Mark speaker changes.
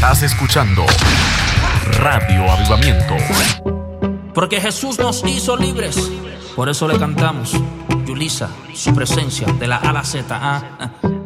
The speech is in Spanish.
Speaker 1: Estás escuchando Radio Avivamiento.
Speaker 2: Porque Jesús nos hizo libres. Por eso le cantamos, Yulisa, su presencia de la A a la Z.